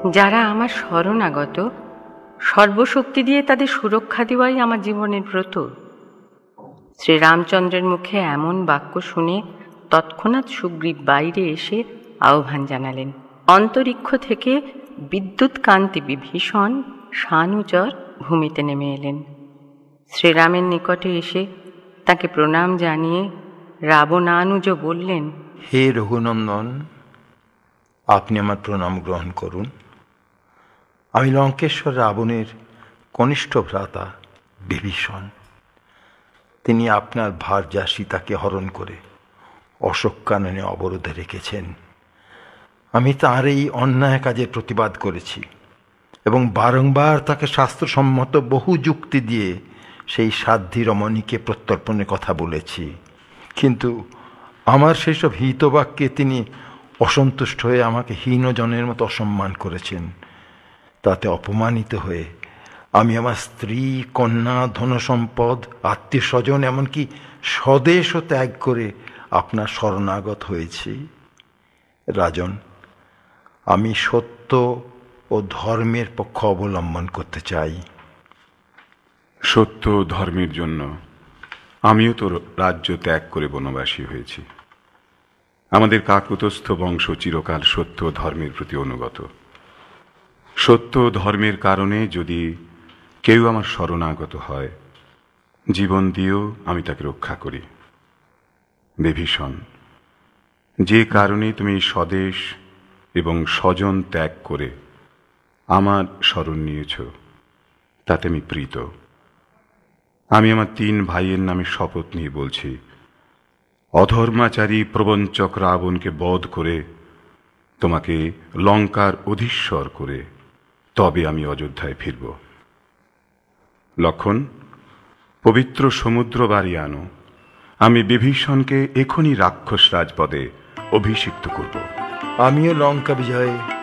যারা আমার শরণাগত, সর্বশক্তি দিয়ে তাদের সুরক্ষা দেওয়াই আমার জীবনের ব্রত। শ্রীরামচন্দ্রের মুখে এমন বাক্য শুনে তৎক্ষণাৎ সুগ্রীব বাইরে এসে আহ্বান জানালেন। অন্তরিক্ষ থেকে বিদ্যুৎ কান্তি বিভীষণ শানুচর ভূমিতে নেমে এলেন। শ্রীরামের নিকটে এসে তাকে প্রণাম জানিয়ে রাবণানুজ বললেন, হে রঘুনন্দন, আপনি আমার প্রণাম গ্রহণ করুন। আমি লঙ্কেশ্বর রাবণের কনিষ্ঠ ভ্রাতা বিভীষণ। তিনি আপনার ভার্যা সীতাকে হরণ করে অশোককাননে অবরোধে রেখেছেন। আমি তাঁর এই অন্যায় কাজের প্রতিবাদ করেছি এবং বারংবার তাকে শাস্ত্রসম্মত বহু যুক্তি দিয়ে সেই সাধ্বী রমণীকে প্রত্যর্পণের কথা বলেছি, কিন্তু আমার সেসব হিতবাক্যে তিনি অসন্তুষ্ট হয়ে আমাকে হীনজনের মতো অসম্মান করেছেন। তাতে অপমানিত হয়ে আমি আমার স্ত্রী, কন্যা, ধনসম্পদ, আত্মীয় স্বজন, এমনকি স্বদেশও ত্যাগ করে আপনার শরণাগত হয়েছি। রাজন, আমি সত্য ও ধর্মের পক্ষ অবলম্বন করতে চাই। সত্য ও ধর্মের জন্য আমিও তো রাজ্য ত্যাগ করে বনবাসী হয়েছি। আমাদের কাকুতস্থ বংশ চিরকাল সত্য ও ধর্মের প্রতি অনুগত। সত্য ও ধর্মের কারণে যদি কেউ আমার শরণাগত হয়, জীবন দিয়েও আমি তাকে রক্ষা করি। বিভীষণ, যে কারণে তুমি স্বদেশ এবং স্বজন ত্যাগ করে আমার শরণ নিয়েছ, তাতে আমি প্রীত। আমি আমার 3 ভাইয়ের নামে শপথ নিয়ে বলছি, অধর্মাচারী প্রবঞ্চক রাবণকে বধ করে তোমাকে লঙ্কার অধীশ্বর করে তবে আমি অযোধ্যায় ফিরব। লক্ষণ, পবিত্র সমুদ্র বাড়ি আনো, আমি বিভীষণকে এখনই রাক্ষস রাজপদে অভিষিক্ত করব। আমিও লঙ্কা বিজয়ে